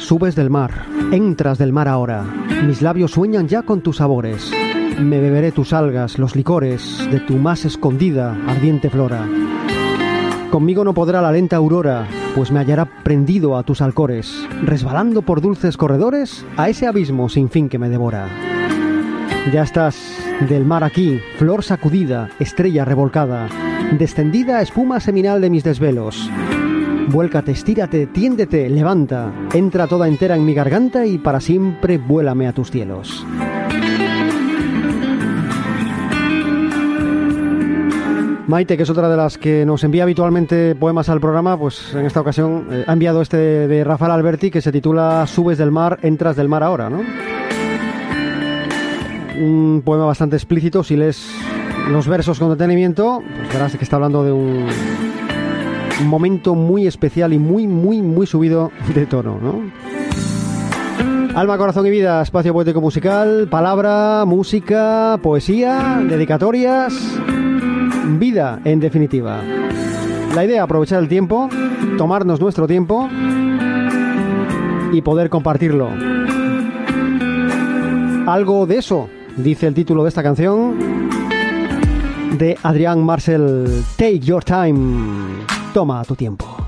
Subes del mar, entras del mar ahora. Mis labios sueñan ya con tus sabores. Me beberé tus algas, los licores de tu más escondida, ardiente flora. Conmigo no podrá la lenta aurora, pues me hallará prendido a tus alcores, resbalando por dulces corredores a ese abismo sin fin que me devora. Ya estás del mar aquí, flor sacudida, estrella revolcada, descendida espuma seminal de mis desvelos. Vuélcate, estírate, tiéndete, levanta, entra toda entera en mi garganta y para siempre vuélame a tus cielos. Maite, que es otra de las que nos envía habitualmente poemas al programa, pues en esta ocasión ha enviado este de Rafael Alberti que se titula Subes del mar, entras del mar ahora, ¿no? Un poema bastante explícito. Si lees los versos con detenimiento, pues verás que está hablando de un momento muy especial y muy subido de tono, ¿no? Alma, corazón y vida, espacio poético musical, palabra, música, poesía, dedicatorias, vida en definitiva. La idea, aprovechar el tiempo, tomarnos nuestro tiempo y poder compartirlo. Algo de eso dice el título de esta canción de Adrián Marcel, Take Your Time. Toma tu tiempo.